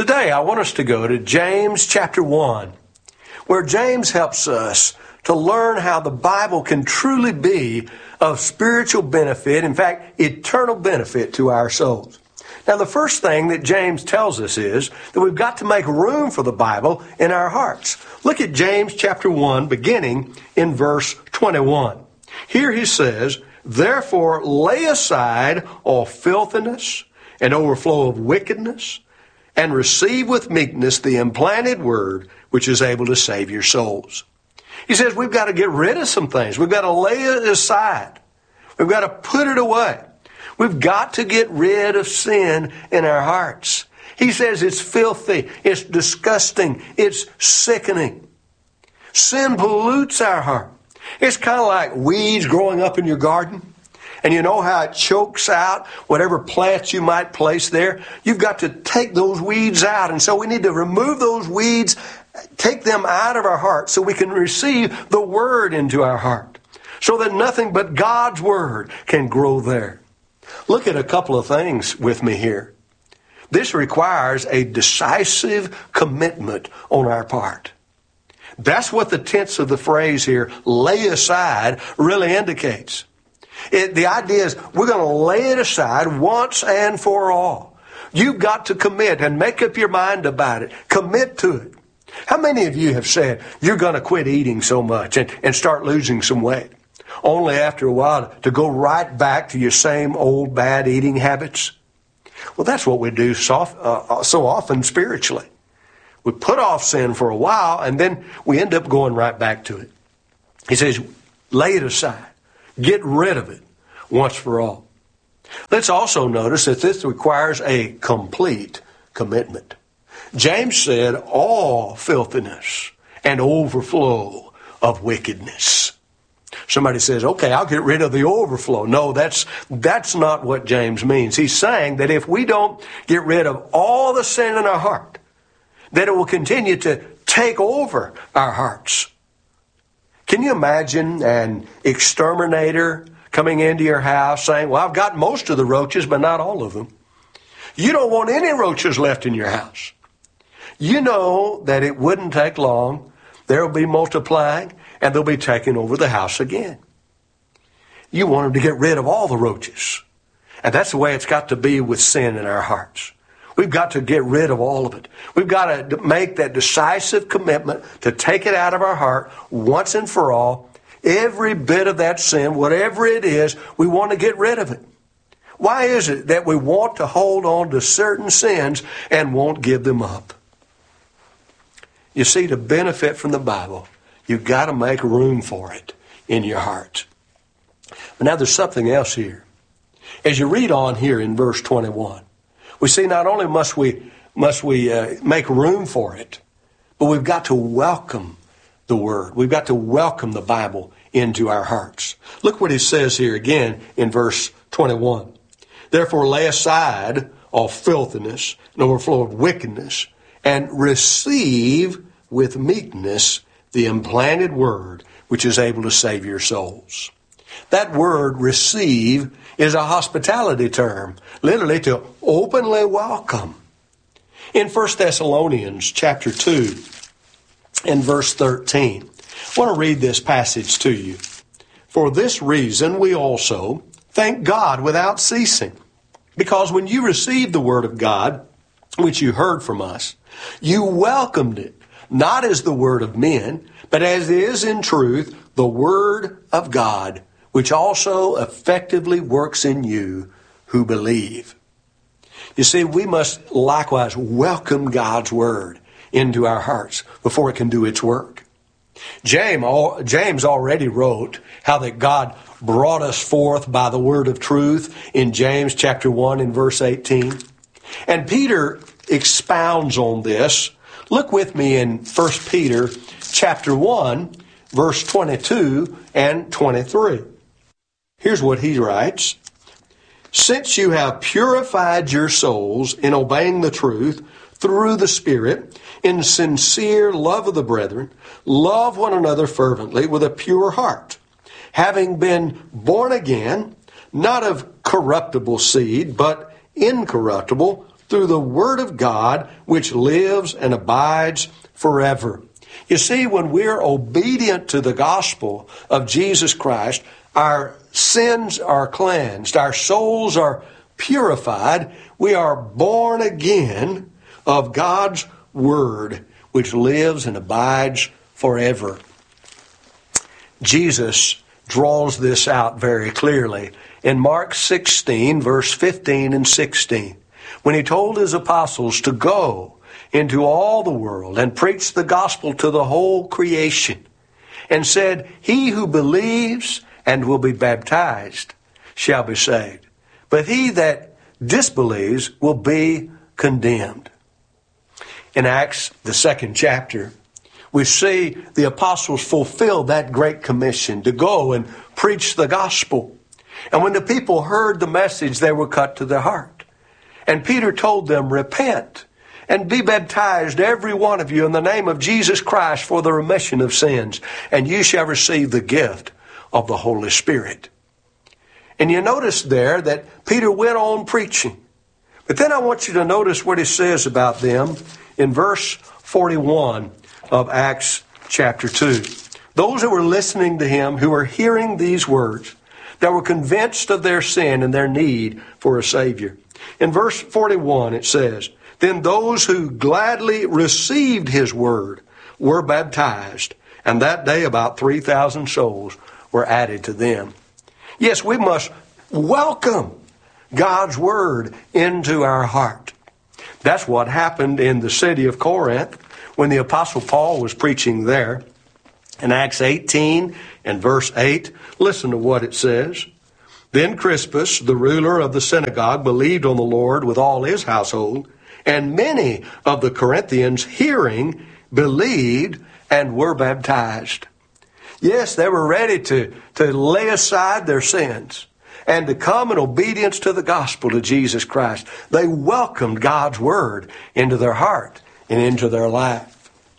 Today, I want us to go to James chapter 1, where James helps us to learn how the Bible can truly be of spiritual benefit, in fact, eternal benefit to our souls. Now, the first thing that James tells us is that we've got to make room for the Bible in our hearts. Look at James chapter 1, beginning in verse 21. Here he says, "Therefore lay aside all filthiness and overflow of wickedness, and receive with meekness the implanted word, which is able to save your souls." He says we've got to get rid of some things. We've got to lay it aside. We've got to put it away. We've got to get rid of sin in our hearts. He says it's filthy, it's disgusting, it's sickening. Sin pollutes our heart. It's kind of like weeds growing up in your garden. And you know how it chokes out whatever plants you might place there? You've got to take those weeds out. And so we need to remove those weeds, take them out of our heart so we can receive the Word into our heart, so that nothing but God's Word can grow there. Look at a couple of things with me here. This requires a decisive commitment on our part. That's what the tense of the phrase here, lay aside, really indicates. The idea is we're going to lay it aside once and for all. You've got to commit and make up your mind about it. Commit to it. How many of you have said you're going to quit eating so much and start losing some weight, only after a while to go right back to your same old bad eating habits? Well, that's what we do so often spiritually. We put off sin for a while, and then we end up going right back to it. He says, lay it aside. Get rid of it once for all. Let's also notice that this requires a complete commitment. James said all filthiness and overflow of wickedness. Somebody says, okay, I'll get rid of the overflow. No, that's not what James means. He's saying that if we don't get rid of all the sin in our heart, that it will continue to take over our hearts. Can you imagine an exterminator coming into your house saying, well, I've got most of the roaches, but not all of them. You don't want any roaches left in your house. You know that it wouldn't take long. They'll be multiplying, and they'll be taking over the house again. You want them to get rid of all the roaches. And that's the way it's got to be with sin in our hearts. We've got to get rid of all of it. We've got to make that decisive commitment to take it out of our heart once and for all. Every bit of that sin, whatever it is, we want to get rid of it. Why is it that we want to hold on to certain sins and won't give them up? You see, to benefit from the Bible, you've got to make room for it in your heart. But now there's something else here. As you read on here in verse 21, we see not only must we make room for it, but we've got to welcome the Word. We've got to welcome the Bible into our hearts. Look what he says here again in verse 21. Therefore lay aside all filthiness and overflow of wickedness, and receive with meekness the implanted Word, which is able to save your souls. That word, receive, is a hospitality term, literally to openly welcome. In 1 Thessalonians chapter 2 and verse 13, I want to read this passage to you. For this reason we also thank God without ceasing, because when you received the word of God, which you heard from us, you welcomed it, not as the word of men, but as is in truth the word of God, which also effectively works in you who believe. You see, we must likewise welcome God's word into our hearts before it can do its work. James already wrote how that God brought us forth by the word of truth in James chapter 1 and verse 18. And Peter expounds on this. Look with me in 1 Peter chapter 1, verse 22 and 23. Here's what he writes. Since you have purified your souls in obeying the truth through the Spirit, in sincere love of the brethren, love one another fervently with a pure heart, having been born again, not of corruptible seed, but incorruptible, through the Word of God, which lives and abides forever. You see, when we're obedient to the gospel of Jesus Christ, our sins are cleansed, our souls are purified, we are born again of God's Word, which lives and abides forever. Jesus draws this out very clearly in Mark 16, verse 15 and 16, when he told his apostles to go into all the world and preach the gospel to the whole creation, and said, "He who believes and will be baptized shall be saved, but he that disbelieves will be condemned." In Acts, the 2nd chapter, we see the apostles fulfill that great commission to go and preach the gospel. And when the people heard the message, they were cut to their heart. And Peter told them, "Repent and be baptized, every one of you, in the name of Jesus Christ for the remission of sins, and you shall receive the gift of the Holy Spirit." And you notice there that Peter went on preaching. But then I want you to notice what he says about them in verse 41 of Acts chapter 2. Those who were listening to him, who were hearing these words, that were convinced of their sin and their need for a Savior. In verse 41 it says, "Then those who gladly received his word were baptized, and that day about 3,000 souls were added to them." Yes, we must welcome God's word into our heart. That's what happened in the city of Corinth when the Apostle Paul was preaching there. In Acts 18 and verse 8, listen to what it says. "Then Crispus, the ruler of the synagogue, believed on the Lord with all his household, and many of the Corinthians, hearing, believed and were baptized." Yes, they were ready to lay aside their sins and to come in obedience to the gospel of Jesus Christ. They welcomed God's word into their heart and into their life.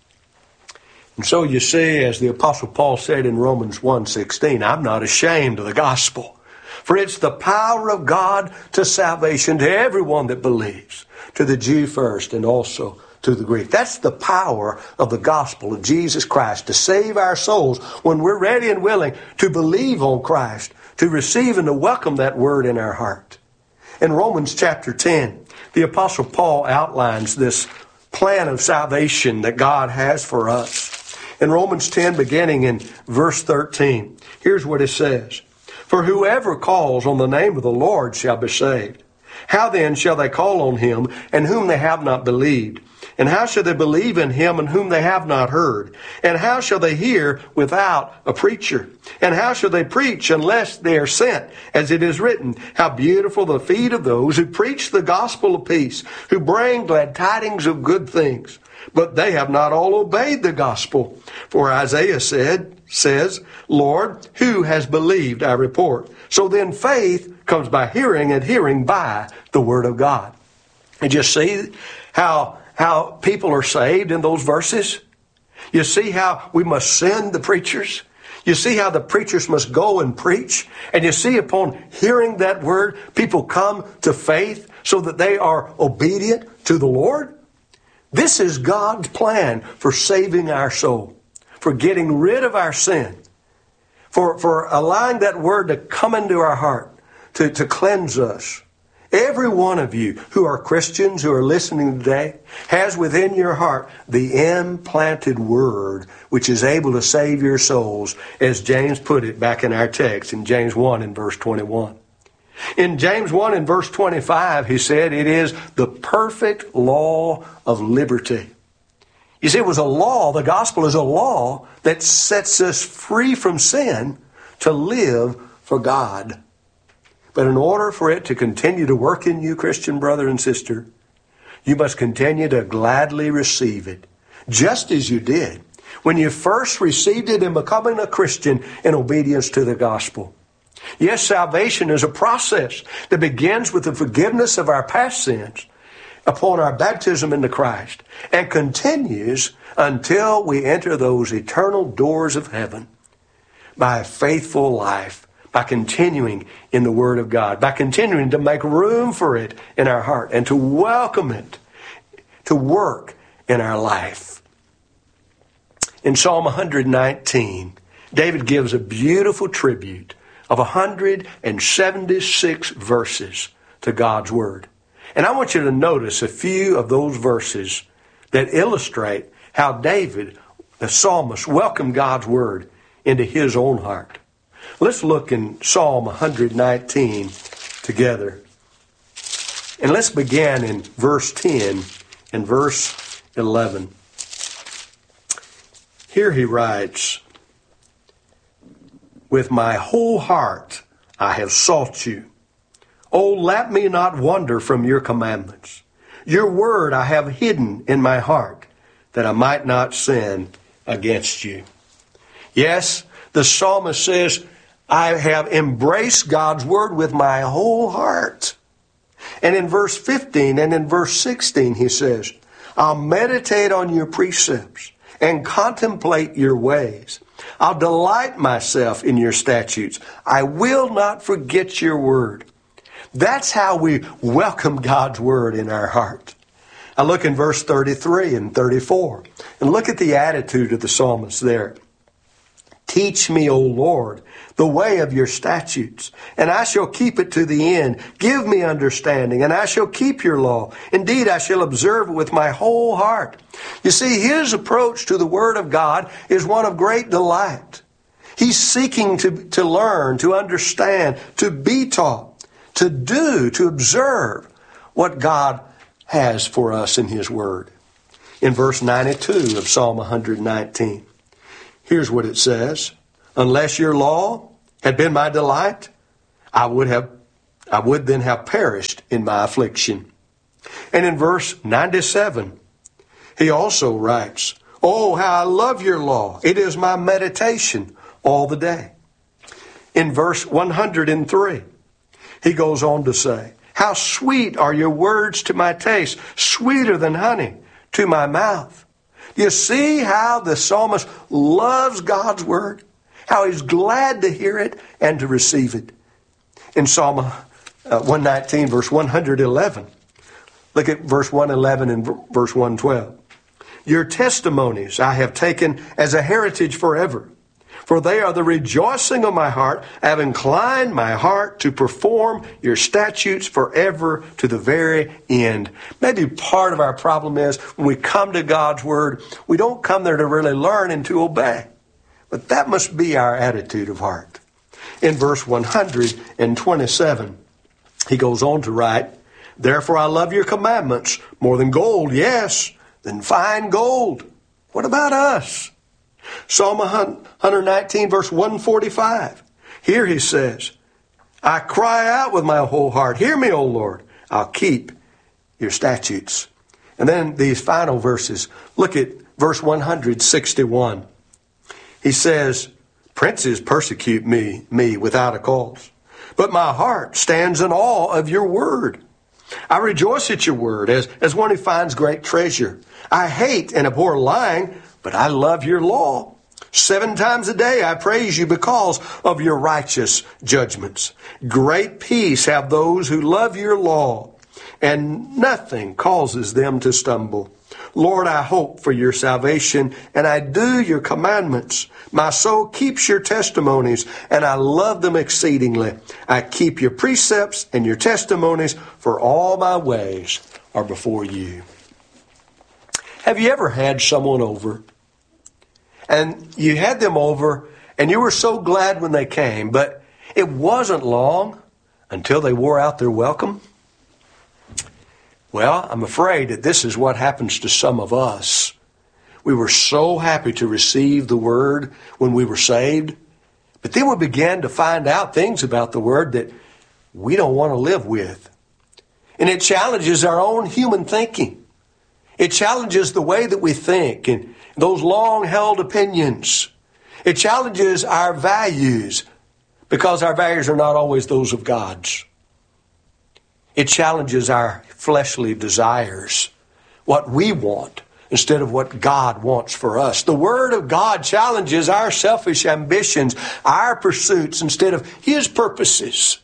And so you see, as the Apostle Paul said in Romans 1:16, "I'm not ashamed of the gospel, for it's the power of God to salvation to everyone that believes, to the Jew first and also to the Greek." That's the power of the gospel of Jesus Christ to save our souls when we're ready and willing to believe on Christ, to receive and to welcome that word in our heart. In Romans chapter 10, the Apostle Paul outlines this plan of salvation that God has for us. In Romans 10, beginning in verse 13, here's what it says. "For whoever calls on the name of the Lord shall be saved. How then shall they call on him in whom they have not believed? And how shall they believe in him in whom they have not heard? And how shall they hear without a preacher? And how shall they preach unless they are sent? As it is written, how beautiful the feet of those who preach the gospel of peace, who bring glad tidings of good things. But they have not all obeyed the gospel. For Isaiah says, Lord, who has believed our report? So then faith comes by hearing, and hearing by the word of God." And you see how people are saved in those verses? You see how we must send the preachers? You see how the preachers must go and preach? And you see upon hearing that word, people come to faith so that they are obedient to the Lord? This is God's plan for saving our soul, for getting rid of our sin, for allowing that word to come into our heart, to cleanse us. Every one of you who are Christians, who are listening today, has within your heart the implanted word which is able to save your souls, as James put it back in our text in James 1 and verse 21. In James 1 and verse 25, he said, it is the perfect law of liberty. You see, it was a law, the gospel is a law that sets us free from sin to live for God. But in order for it to continue to work in you, Christian brother and sister, you must continue to gladly receive it, just as you did when you first received it in becoming a Christian in obedience to the gospel. Yes, salvation is a process that begins with the forgiveness of our past sins upon our baptism into Christ and continues until we enter those eternal doors of heaven by a faithful life by continuing in the Word of God, by continuing to make room for it in our heart and to welcome it to work in our life. In Psalm 119, David gives a beautiful tribute of 176 verses to God's Word. And I want you to notice a few of those verses that illustrate how David, the psalmist, welcomed God's Word into his own heart. Let's look in Psalm 119 together. And let's begin in verse 10 and verse 11. Here he writes, "With my whole heart I have sought you. Oh, let me not wander from your commandments. Your word I have hidden in my heart, that I might not sin against you." Yes, the psalmist says, I have embraced God's word with my whole heart. And in verse 15 and in verse 16 he says, "I'll meditate on your precepts and contemplate your ways. I'll delight myself in your statutes. I will not forget your word." That's how we welcome God's word in our heart. I look in verse 33 and 34, and look at the attitude of the psalmist there. "Teach me, O Lord, the way of your statutes, and I shall keep it to the end. Give me understanding, and I shall keep your law. Indeed, I shall observe it with my whole heart." You see, his approach to the Word of God is one of great delight. He's seeking to learn, to understand, to be taught, to do, to observe what God has for us in His Word. In verse 92 of Psalm 119, here's what it says, "Unless your law had been my delight, I would then have perished in my affliction." And in verse 97, he also writes, "Oh, how I love your law. It is my meditation all the day." In verse 103, he goes on to say, "How sweet are your words to my taste, sweeter than honey to my mouth." You see how the psalmist loves God's word, how he's glad to hear it and to receive it. In Psalm 119, verse 111, look at verse 111 and verse 112. "Your testimonies I have taken as a heritage forever, for they are the rejoicing of my heart. I have inclined my heart to perform your statutes forever to the very end." Maybe part of our problem is when we come to God's Word, we don't come there to really learn and to obey. But that must be our attitude of heart. In verse 127, he goes on to write, "Therefore I love your commandments more than gold, yes, than fine gold." What about us? Psalm 119, verse 145. Here he says, "I cry out with my whole heart. Hear me, O Lord. I'll keep your statutes." And then these final verses. Look at verse 161. He says, "Princes persecute me without a cause, but my heart stands in awe of your word. I rejoice at your word as one who finds great treasure. I hate and abhor lying, but I love your law. 7 times a day I praise you because of your righteous judgments. Great peace have those who love your law, and nothing causes them to stumble. Lord, I hope for your salvation, and I do your commandments. My soul keeps your testimonies, and I love them exceedingly. I keep your precepts and your testimonies, for all my ways are before you." Have you ever had someone over, and you had them over, and you were so glad when they came, but it wasn't long until they wore out their welcome? Well, I'm afraid that this is what happens to some of us. We were so happy to receive the Word when we were saved, but then we began to find out things about the Word that we don't want to live with. And it challenges our own human thinking. It challenges the way that we think and those long-held opinions. It challenges our values because our values are not always those of God's. It challenges our fleshly desires, what we want, instead of what God wants for us. The Word of God challenges our selfish ambitions, our pursuits, instead of His purposes.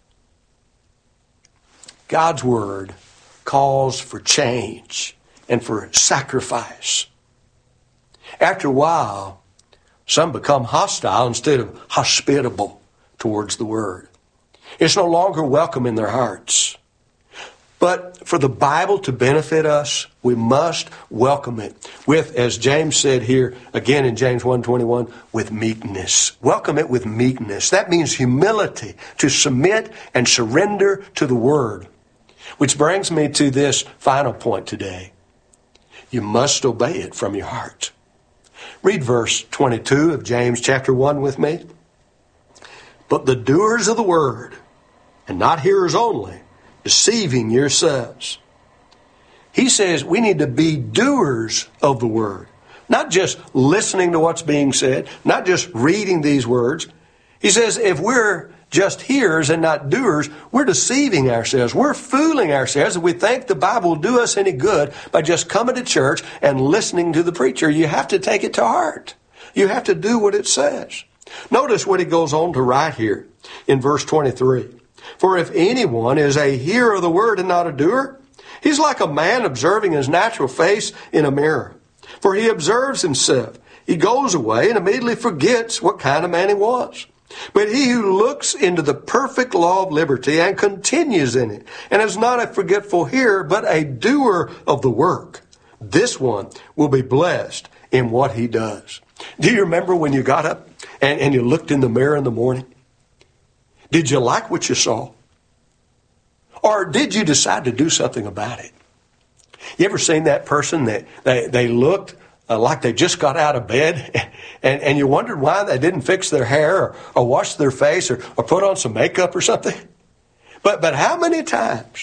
God's Word calls for change and for sacrifice. After a while, some become hostile instead of hospitable towards the Word. It's no longer welcome in their hearts. But for the Bible to benefit us, we must welcome it with, as James said here, again in James 1:21, with meekness. Welcome it with meekness. That means humility, to submit and surrender to the Word. Which brings me to this final point today. You must obey it from your heart. Read verse 22 of James chapter 1 with me. But the doers of the Word, and not hearers only, deceiving yourselves. He says we need to be doers of the Word. Not just listening to what's being said, not just reading these words. He says if we're just hearers and not doers, we're deceiving ourselves. We're fooling ourselves if we think the Bible will do us any good by just coming to church and listening to the preacher. You have to take it to heart. You have to do what it says. Notice what he goes on to write here in verse 23. For if anyone is a hearer of the word and not a doer, he's like a man observing his natural face in a mirror. For he observes himself. He goes away and immediately forgets what kind of man he was. But he who looks into the perfect law of liberty and continues in it, and is not a forgetful hearer, but a doer of the work, this one will be blessed in what he does. Do you remember when you got up and you looked in the mirror in the morning? Did you like what you saw? Or did you decide to do something about it? You ever seen that person that they looked like they just got out of bed and you wondered why they didn't fix their hair or wash their face or put on some makeup or something? But how many times